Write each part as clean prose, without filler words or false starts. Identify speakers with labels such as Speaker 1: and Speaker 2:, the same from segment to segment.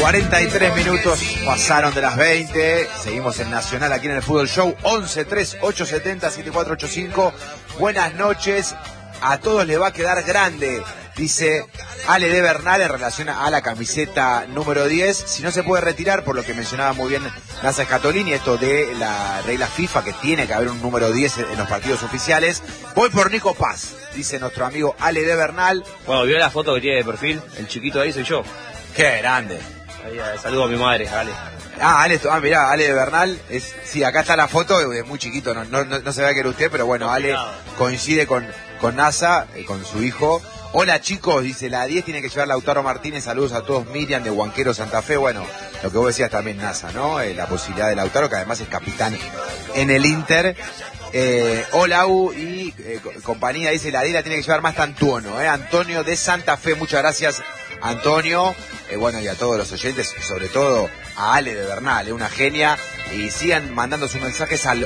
Speaker 1: 43 minutos pasaron de las 20. Seguimos en Nacional aquí en el Fútbol Show. 11-3-870-7485. Buenas noches. A todos les va a quedar grande, dice Ale de Bernal en relación a la camiseta número 10. Si no se puede retirar, por lo que mencionaba muy bien Nasa Scatolini, esto de la regla FIFA, que tiene que haber un número 10 en los partidos oficiales. Voy por Nico Paz, dice nuestro amigo Ale de Bernal.
Speaker 2: Bueno, vio la foto que tiene de perfil, el chiquito ahí soy yo.
Speaker 1: ¡Qué grande!
Speaker 2: Ahí, saludo a mi madre, Ale.
Speaker 1: Mirá, Ale de Bernal, sí, acá está la foto, es muy chiquito, no se ve que era usted, pero bueno, Ale coincide con NASA, con su hijo. Hola chicos, dice, la 10 tiene que llevar Lautaro Martínez, saludos a todos, Miriam de Huanquero Santa Fe. Bueno, lo que vos decías también, NASA, ¿no? La posibilidad de Lautaro, que además es capitán en el Inter. Hola U y compañía, dice, la 10 la tiene que llevar más Tantuono, Antonio de Santa Fe, muchas gracias Antonio. Bueno, y a todos los oyentes, sobre todo a Ale de Bernal, una genia. Y sigan mandando sus mensajes al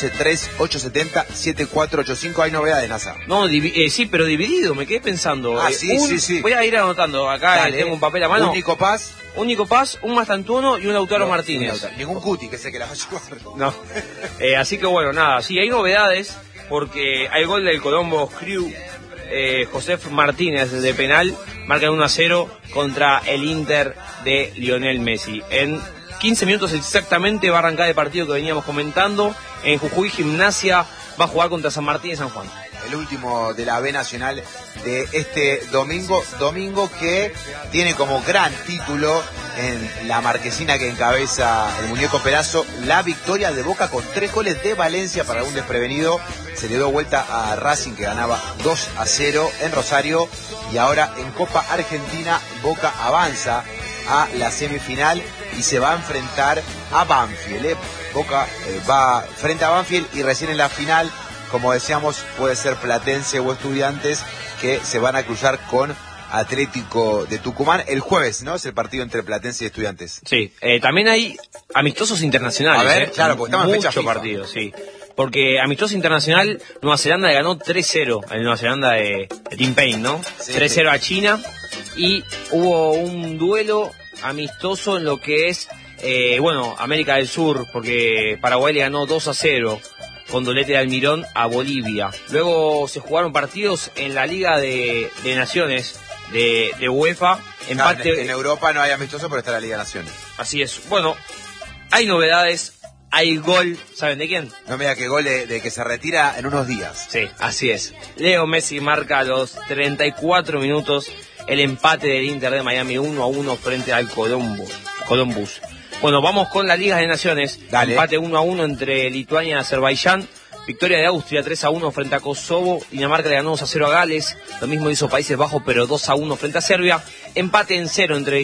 Speaker 1: 11-3-870-7485. Hay novedades, NASA.
Speaker 2: No, sí, pero dividido, me quedé pensando.
Speaker 1: Sí.
Speaker 2: Voy a ir anotando, acá tengo un papel a mano.
Speaker 1: Un Nico Paz,
Speaker 2: un Mastantuono y un Lautaro Martínez.
Speaker 1: Ningún Cuti, que sé que la va a llevar.
Speaker 2: No. Así que bueno, nada, sí, hay novedades, porque hay gol del Colombo Crew. Josef Martínez de penal marca 1-0 contra el Inter de Lionel Messi. En 15 minutos exactamente va a arrancar el partido que veníamos comentando. En Jujuy Gimnasia va a jugar contra San Martín de San Juan.
Speaker 1: El último de la B Nacional de este domingo que tiene como gran título en la marquesina que encabeza el muñeco Perazo, la victoria de Boca con 3 goles de Valencia. Para un desprevenido, se le dio vuelta a Racing, que ganaba 2-0 en Rosario, y ahora en Copa Argentina Boca avanza a la semifinal y se va a enfrentar a Banfield. Boca va frente a Banfield, y recién en la final, como decíamos, puede ser Platense o Estudiantes, que se van a cruzar con Atlético de Tucumán el jueves, ¿no? Es el partido entre Platense y Estudiantes.
Speaker 2: Sí, también hay amistosos internacionales.
Speaker 1: A ver, claro, porque estamos en fecha FIFA.
Speaker 2: Partido, sí. Porque amistoso internacional, Nueva Zelanda le ganó 3-0 a Nueva Zelanda de Tim Payne, ¿no? Sí, 3-0 a China, y hubo un duelo amistoso en lo que es, América del Sur, porque Paraguay le ganó 2-0 con doblete de Almirón a Bolivia. Luego se jugaron partidos en la Liga de Naciones de UEFA. Empate.
Speaker 1: En Europa no hay amistoso, pero está la Liga de Naciones.
Speaker 2: Así es. Bueno, hay novedades, hay gol. ¿Saben de quién?
Speaker 1: No me diga que gol de que se retira en unos días.
Speaker 2: Sí, así es. Leo Messi marca a los 34 minutos el empate del Inter de Miami 1-1 frente al Columbus. Bueno, vamos con la Liga de Naciones.
Speaker 1: Dale.
Speaker 2: Empate 1-1 entre Lituania y Azerbaiyán. Victoria de Austria 3-1 frente a Kosovo. Dinamarca le ganó 2-0 a Gales. Lo mismo hizo Países Bajos, pero 2-1 frente a Serbia. Empate en 0 entre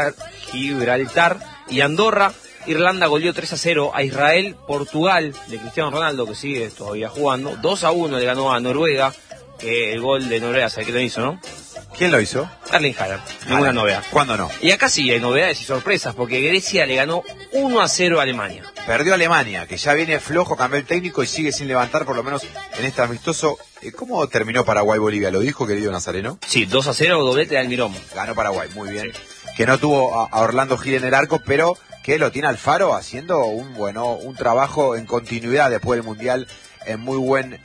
Speaker 2: Gibraltar y Andorra. Irlanda goleó 3-0 a Israel. Portugal, de Cristiano Ronaldo, que sigue todavía jugando, 2-1 le ganó a Noruega. Que el gol de Noruega, ¿sabes qué lo hizo, no?
Speaker 1: ¿Quién lo hizo?
Speaker 2: Erling Haaland. Ninguna novedad.
Speaker 1: ¿Cuándo no?
Speaker 2: Y acá sí hay novedades y sorpresas, porque Grecia le ganó 1-0 a Alemania.
Speaker 1: Perdió Alemania, que ya viene flojo, cambió el técnico y sigue sin levantar, por lo menos en este amistoso. ¿Cómo terminó Paraguay-Bolivia? ¿Lo dijo, querido Nazareno?
Speaker 2: Sí, 2-0, doblete de Almirón.
Speaker 1: Ganó Paraguay, muy bien. Sí. Que no tuvo a Orlando Gil en el arco, pero que lo tiene Alfaro haciendo un trabajo en continuidad después del Mundial en muy buen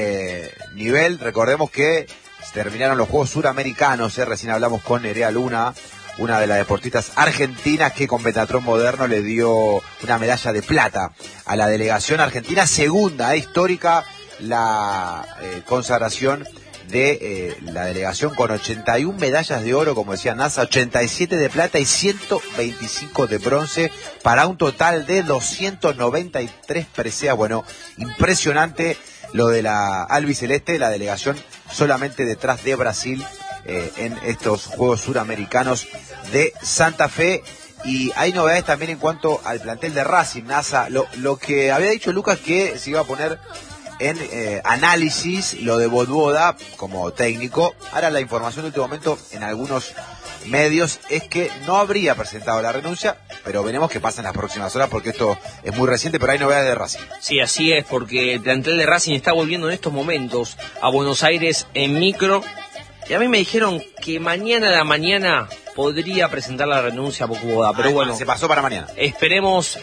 Speaker 1: nivel. Recordemos que terminaron los Juegos Suramericanos, recién hablamos con Nerea Luna, una de las deportistas argentinas que con pentatlón moderno le dio una medalla de plata a la delegación argentina, segunda histórica la consagración de la delegación con 81 medallas de oro, como decía NASA, 87 de plata y 125 de bronce, para un total de 293 preseas. Bueno, impresionante lo de la albiceleste, la delegación solamente detrás de Brasil en estos Juegos Suramericanos de Santa Fe. Y hay novedades también en cuanto al plantel de Racing, NASA. Lo que había dicho Lucas, que se iba a poner en análisis lo de Boduoda como técnico. Ahora la información de último momento en algunos medios es que no habría presentado la renuncia, pero veremos qué pasa en las próximas horas, porque esto es muy reciente, pero hay novedades de Racing.
Speaker 2: Sí, así es, porque el plantel de Racing está volviendo en estos momentos a Buenos Aires en micro, y a mí me dijeron que mañana a la mañana podría presentar la renuncia a Bokuboda, pero bueno,
Speaker 1: se pasó para mañana.
Speaker 2: Esperemos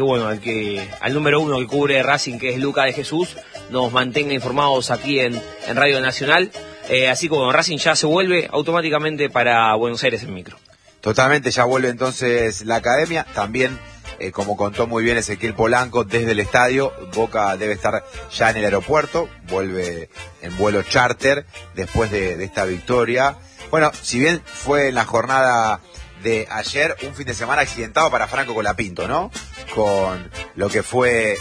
Speaker 2: al número 1 que cubre Racing, que es Luca de Jesús, nos mantenga informados aquí en Radio Nacional. Así como Racing ya se vuelve automáticamente para Buenos Aires en micro.
Speaker 1: Totalmente, ya vuelve entonces la academia. También, como contó muy bien Ezequiel Polanco, desde el estadio, Boca debe estar ya en el aeropuerto, vuelve en vuelo charter después de esta victoria. Bueno, si bien fue en la jornada de ayer un fin de semana accidentado para Franco Colapinto, ¿no? Con lo que fue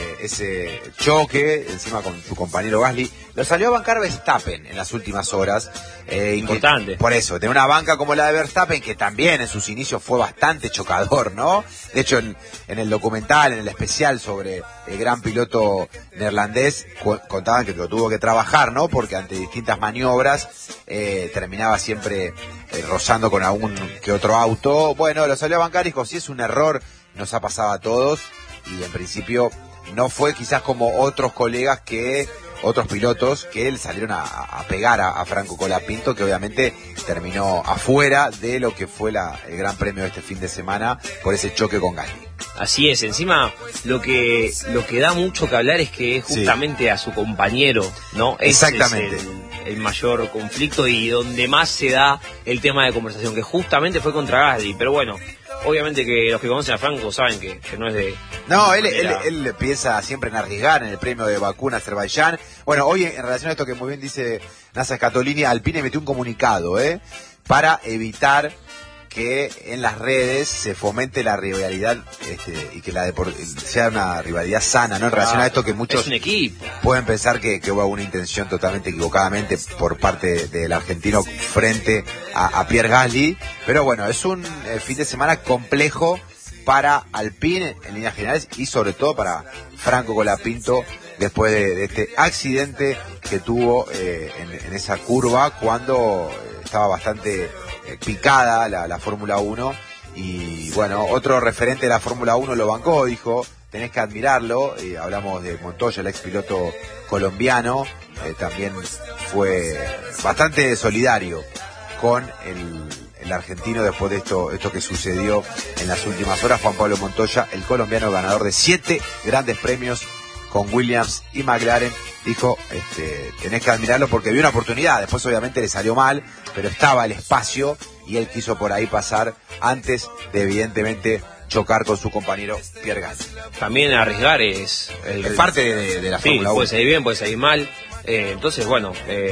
Speaker 1: ese choque, encima con su compañero Gasly. Lo salió a bancar Verstappen en las últimas horas.
Speaker 2: Importante.
Speaker 1: Por eso, tener una banca como la de Verstappen, que también en sus inicios fue bastante chocador, ¿no? De hecho, en el documental, en el especial sobre el gran piloto neerlandés, contaban que lo tuvo que trabajar, ¿no? Porque ante distintas maniobras terminaba siempre rozando con algún que otro auto. Bueno, lo salió a bancar y dijo, si es un error, nos ha pasado a todos. Y en principio no fue quizás como otros colegas otros pilotos que salieron a pegar a Franco Colapinto, que obviamente terminó afuera de lo que fue el Gran Premio de este fin de semana por ese choque con Gasly.
Speaker 2: Así es, encima lo que da mucho que hablar es que es justamente a su compañero, ¿no?
Speaker 1: Exactamente.
Speaker 2: Ese es el mayor conflicto y donde más se da el tema de conversación, que justamente fue contra Gasly, pero bueno, obviamente que los que conocen a Franco saben que no es de...
Speaker 1: No, él piensa siempre en arriesgar en el premio de Bakú en Azerbaiyán. Bueno, hoy en relación a esto que muy bien dice Nasa Scatolini, Alpine metió un comunicado para evitar que en las redes se fomente la rivalidad y que sea una rivalidad sana, ¿no? En relación a esto que muchos
Speaker 2: es un equipo.
Speaker 1: Pueden pensar que hubo una intención totalmente equivocadamente por parte del argentino frente a Pierre Gasly, pero bueno, es un fin de semana complejo para Alpine en líneas generales y sobre todo para Franco Colapinto después de este accidente que tuvo en esa curva cuando estaba bastante picada la Fórmula 1 y bueno, otro referente de la Fórmula 1 lo bancó, dijo, tenés que admirarlo, y hablamos de Montoya, el ex piloto colombiano, también fue bastante solidario con el argentino después de esto que sucedió en las últimas horas. Juan Pablo Montoya, el colombiano ganador de 7 grandes premios con Williams y McLaren, dijo, tenés que admirarlo porque vio una oportunidad, después obviamente le salió mal, pero estaba el espacio y él quiso por ahí pasar antes de evidentemente chocar con su compañero Pierre Gasly.
Speaker 2: También arriesgar es
Speaker 1: parte de la Fórmula 1.
Speaker 2: Puede salir bien, puede salir mal. Entonces, bueno,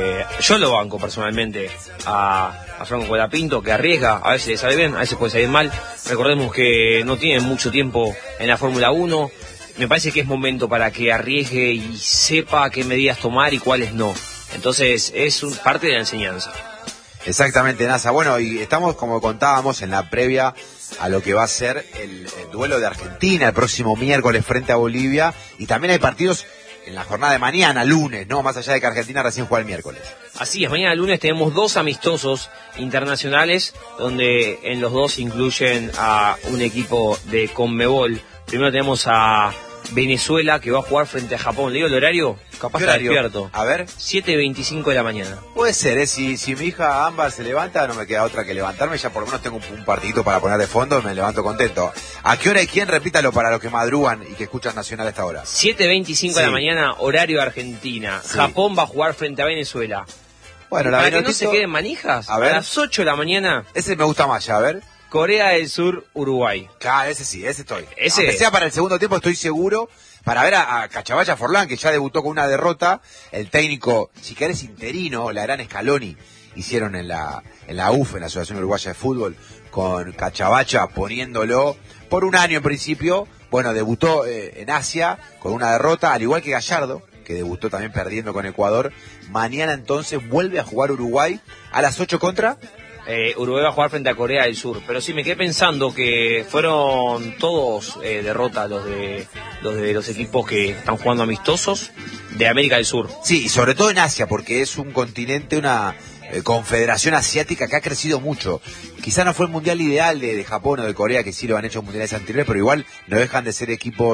Speaker 2: yo lo banco personalmente a Franco Colapinto, que arriesga, a veces le sale bien, a veces puede salir mal. Recordemos que no tiene mucho tiempo en la Fórmula 1. Me parece que es momento para que arriesgue y sepa qué medidas tomar y cuáles no. Entonces, es parte de la enseñanza.
Speaker 1: Exactamente, Nasa. Bueno, y estamos, como contábamos, en la previa a lo que va a ser el duelo de Argentina el próximo miércoles frente a Bolivia. Y también hay partidos en la jornada de mañana, lunes, ¿no? Más allá de que Argentina recién juega el miércoles. Así
Speaker 2: es, mañana lunes tenemos 2 amistosos internacionales, donde en los 2 incluyen a un equipo de Conmebol. Primero tenemos a Venezuela, que va a jugar frente a Japón. ¿Le digo el horario? Capaz está despierto.
Speaker 1: A ver.
Speaker 2: 7:25 de la mañana.
Speaker 1: Puede ser, si mi hija Ámbar se levanta, no me queda otra que levantarme. Ya por lo menos tengo un partidito para poner de fondo, me levanto contento. ¿A qué hora y quién? Repítalo para los que madrugan y que escuchan Nacional a esta hora.
Speaker 2: 7:25 de la mañana, horario Argentina. Sí. Japón va a jugar frente a Venezuela.
Speaker 1: Bueno,
Speaker 2: para que no se queden manijas, a las 8 de la mañana.
Speaker 1: Ese me gusta más ya, a ver.
Speaker 2: Corea del Sur, Uruguay.
Speaker 1: Claro, ese sí, ese estoy. Aunque sea para el segundo tiempo, estoy seguro. Para ver a Cachabaya Forlán, que ya debutó con una derrota. El técnico, si querés interino, la gran Scaloni, hicieron en la UF, en la Asociación Uruguaya de Fútbol, con Cachabaya poniéndolo por un año en principio. Bueno, debutó en Asia con una derrota, al igual que Gallardo, que debutó también perdiendo con Ecuador. Mañana entonces vuelve a jugar Uruguay a las 8 contra...
Speaker 2: Uruguay va a jugar frente a Corea del Sur, pero sí me quedé pensando que fueron todos derrotas los de los equipos que están jugando amistosos de América del Sur.
Speaker 1: Sí, y sobre todo en Asia, porque es un continente, una confederación asiática que ha crecido mucho. Quizá no fue el mundial ideal de Japón o de Corea, que sí lo han hecho en mundiales anteriores, pero igual no dejan de ser equipos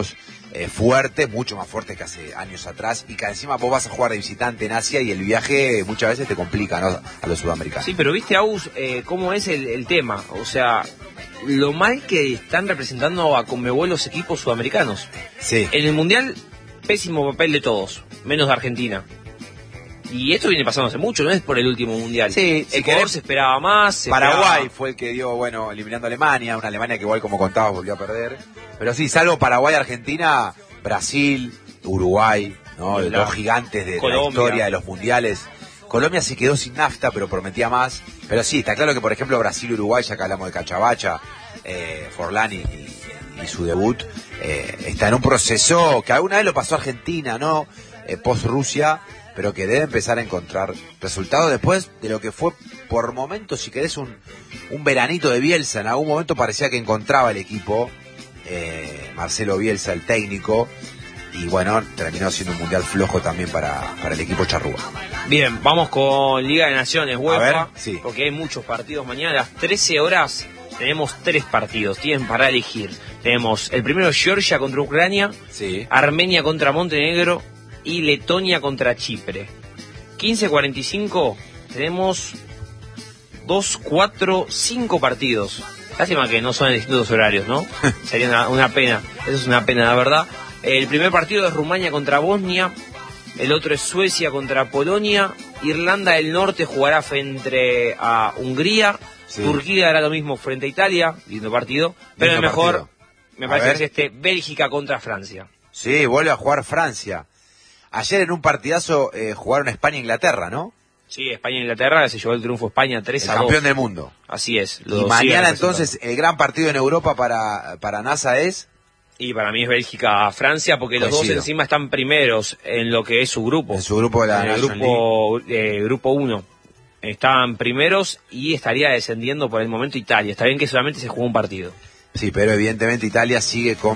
Speaker 1: fuerte, mucho más fuerte que hace años atrás, y que encima vos vas a jugar de visitante en Asia y el viaje muchas veces te complica, ¿no?, a los sudamericanos.
Speaker 2: Sí, pero viste, Agus, cómo es el tema. O sea, lo mal que están representando a Conmebol los equipos sudamericanos.
Speaker 1: Sí.
Speaker 2: En el Mundial, pésimo papel de todos, menos de Argentina. Y esto viene pasando hace mucho, no es por el último Mundial.
Speaker 1: Sí,
Speaker 2: Ecuador se esperaba más.
Speaker 1: Paraguay fue el que dio, bueno, eliminando a Alemania, una Alemania que igual, como contabas, volvió a perder. Pero sí, salvo Paraguay, Argentina, Brasil, Uruguay, ¿no? Los dos gigantes de la historia de los mundiales. Colombia se quedó sin nafta, pero prometía más. Pero sí, está claro que, por ejemplo, Brasil y Uruguay, ya que hablamos de Cachabacha, Forlán y su debut, está en un proceso que alguna vez lo pasó Argentina, ¿no? Post-Rusia, pero que debe empezar a encontrar resultados después de lo que fue, por momentos, si querés, un veranito de Bielsa. En algún momento parecía que encontraba el equipo, Marcelo Bielsa, el técnico, y bueno, terminó siendo un mundial flojo también para el equipo charrúa.
Speaker 2: Bien, vamos con Liga de Naciones, UEFA,
Speaker 1: sí,
Speaker 2: porque hay muchos partidos mañana. A las 13 horas tenemos 3 partidos, tienen para elegir. Tenemos el primero, Georgia contra Ucrania,
Speaker 1: sí,
Speaker 2: Armenia contra Montenegro y Letonia contra Chipre. 15:45 tenemos 2, 4, 5 partidos. Lástima que no son en distintos horarios, ¿no? Sería una pena. Eso es una pena, la verdad. El primer partido es Rumania contra Bosnia. El otro es Suecia contra Polonia. Irlanda del Norte jugará frente a Hungría. Sí. Turquía hará lo mismo frente a Italia. Lindo partido. Pero el mejor, me parece que es Bélgica contra Francia.
Speaker 1: Sí, vuelve a jugar Francia. Ayer en un partidazo jugaron España e Inglaterra, ¿no?
Speaker 2: Sí, España e Inglaterra, se llevó el triunfo España 3-2.
Speaker 1: El campeón del mundo.
Speaker 2: Así es.
Speaker 1: Y mañana entonces el gran partido en Europa para NASA es...
Speaker 2: Y para mí es Bélgica-Francia, porque los dos encima están primeros en lo que es su grupo.
Speaker 1: En su grupo de la
Speaker 2: grupo 1. Están primeros y estaría descendiendo por el momento Italia. Está bien que solamente se jugó un partido.
Speaker 1: Sí, pero evidentemente Italia sigue con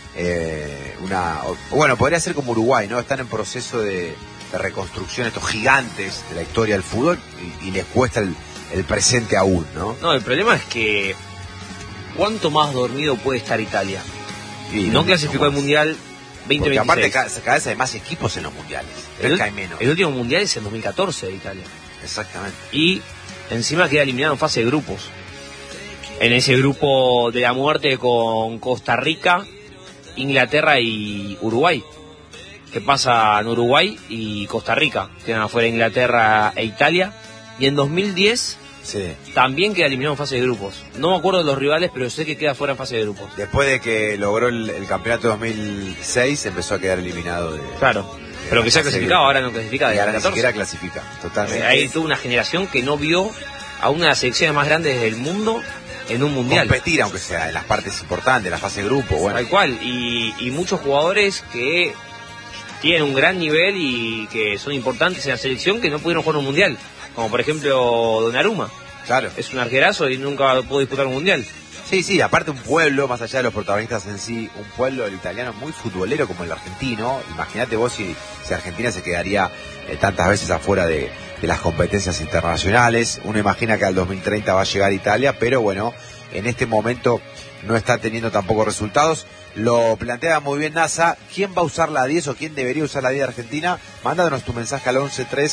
Speaker 1: bueno, podría ser como Uruguay, ¿no? Están en proceso de reconstrucción, estos gigantes de la historia del fútbol, y les cuesta el presente aún, ¿no?
Speaker 2: No, el problema es que ¿cuánto más dormido puede estar Italia? Y no clasificó al Mundial 2026.
Speaker 1: Porque aparte cada vez hay más equipos en los mundiales. Hay menos.
Speaker 2: El último Mundial es en 2014 de Italia.
Speaker 1: Exactamente.
Speaker 2: Y encima queda eliminado en fase de grupos. En ese grupo de la muerte con Costa Rica, Inglaterra y Uruguay. ¿Qué pasa en Uruguay y Costa Rica? Quedan afuera Inglaterra e Italia. Y en 2010...
Speaker 1: sí,
Speaker 2: también queda eliminado en fase de grupos. No me acuerdo de los rivales, pero sé que queda fuera en fase de grupos.
Speaker 1: Después de que logró el campeonato 2006, empezó a quedar eliminado de...
Speaker 2: Claro, pero que se ha clasificado, ahora no clasifica.
Speaker 1: Y ahora ni siquiera clasifica, totalmente.
Speaker 2: Ahí tuvo una generación que no vio a una de las selecciones más grandes del mundo en un mundial.
Speaker 1: Competir, aunque sea en las partes importantes, la fase de grupo, bueno.
Speaker 2: Tal cual, y muchos jugadores que tienen un gran nivel y que son importantes en la selección que no pudieron jugar un mundial. Como por ejemplo Donnarumma.
Speaker 1: Claro.
Speaker 2: Es un arquerazo y nunca pudo disputar un mundial.
Speaker 1: Sí, aparte un pueblo, más allá de los protagonistas en sí, un pueblo, el italiano, muy futbolero como el argentino. Imagínate vos si Argentina se quedaría tantas veces afuera de las competencias internacionales. Uno imagina que al 2030 va a llegar Italia, pero bueno, en este momento no está teniendo tampoco resultados. Lo plantea muy bien NASA. ¿Quién va a usar la 10 o quién debería usar la 10 de Argentina? Mándanos tu mensaje al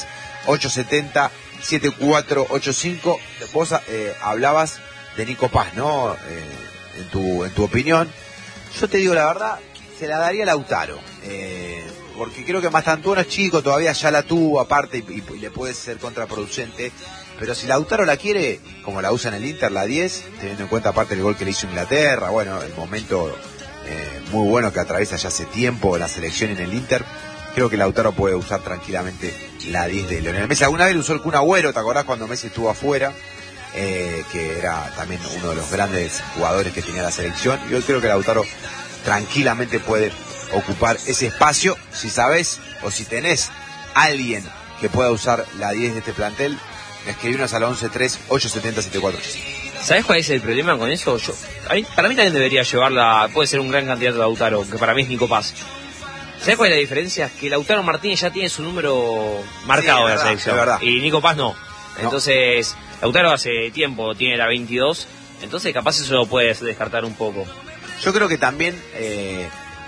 Speaker 1: 11-3-870-7485. Vos hablabas de Nico Paz, ¿no? En tu opinión. Yo te digo la verdad, se la daría a Lautaro. Porque creo que Mastantuono es chico, todavía ya la tuvo aparte y le puede ser contraproducente. Pero si Lautaro la quiere, como la usa en el Inter, la 10, teniendo en cuenta aparte el gol que le hizo Inglaterra, bueno, el momento muy bueno que atraviesa ya hace tiempo la selección en el Inter, creo que Lautaro puede usar tranquilamente la 10 de Lionel Messi. Alguna vez le usó el Kun Agüero, ¿te acordás cuando Messi estuvo afuera? Que era también uno de los grandes jugadores que tenía la selección. Yo creo que Lautaro tranquilamente puede ocupar ese espacio. Si sabés o si tenés alguien que pueda usar la 10 de este plantel, escribinos al 11-3-870-7485.
Speaker 2: ¿Sabés cuál es el problema con eso? Para mí también debería llevarla, puede ser un gran candidato a Lautaro, que para mí es Nico Paz. ¿Sabés cuál es la diferencia? Que Lautaro Martínez ya tiene su número marcado en la selección. Y Nico Paz no. Entonces, Lautaro hace tiempo tiene la 22, entonces capaz eso lo puedes descartar un poco.
Speaker 1: Yo creo que también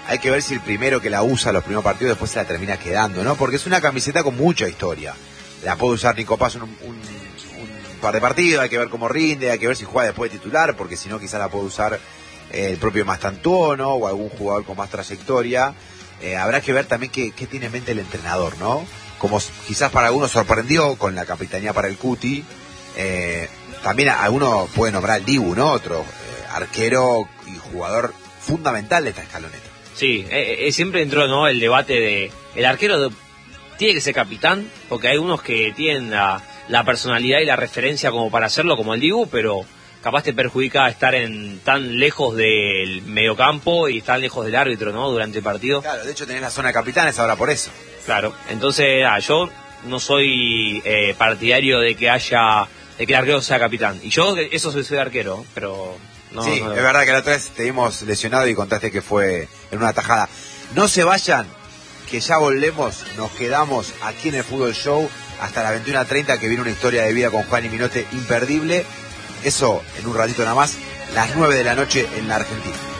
Speaker 1: hay que ver si el primero que la usa los primeros partidos después se la termina quedando, ¿no? Porque es una camiseta con mucha historia. La puede usar Nico Paz un par de partidos, hay que ver cómo rinde, hay que ver si juega después de titular, porque si no quizás la puede usar el propio Mastantuono o algún jugador con más trayectoria. Habrá que ver también qué tiene en mente el entrenador, ¿no? Como quizás para algunos sorprendió con la capitanía para el Cuti, también algunos puede nombrar al Dibu, ¿no? Otro arquero y jugador fundamental de esta escaloneta.
Speaker 2: Sí, siempre entró, ¿no?, el debate de el arquero tiene que ser capitán, porque hay unos que tienen la personalidad y la referencia como para hacerlo, como el Dibu, pero capaz te perjudica estar tan lejos del mediocampo y tan lejos del árbitro, ¿no?, durante el partido.
Speaker 1: Claro, de hecho tenés la zona de capitanes ahora por eso.
Speaker 2: Claro, entonces yo no soy partidario de que el arquero sea capitán. Y yo eso soy arquero, pero no.
Speaker 1: Sí, es verdad que la otra vez te vimos lesionado y contaste que fue en una tajada. No se vayan, que ya volvemos, nos quedamos aquí en el Fútbol Show hasta las 21:30, que viene una historia de vida con Juan y Minote imperdible. Eso en un ratito nada más, las 9 de la noche en la Argentina.